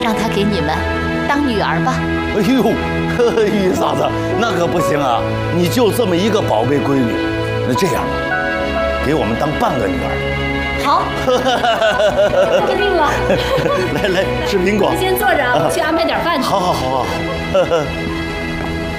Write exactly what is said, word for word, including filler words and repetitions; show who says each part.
Speaker 1: 让她给你们当女儿吧。
Speaker 2: 哎呦，玉嫂子，那可不行啊！你就这么一个宝贝闺女，那这样吧，给我们当半个女儿。
Speaker 1: 好，决定了。
Speaker 2: 来来，吃苹果。
Speaker 1: 您先坐着，我去安排点饭去。
Speaker 2: 好好好好。